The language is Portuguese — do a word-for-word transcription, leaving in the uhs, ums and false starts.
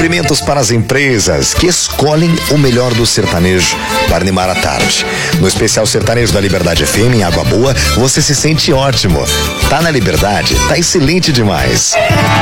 Cumprimentos para as empresas que escolhem o melhor do sertanejo para animar a tarde. No especial Sertanejo da Liberdade F M em Água Boa, você se sente ótimo. Tá na Liberdade? Tá excelente demais.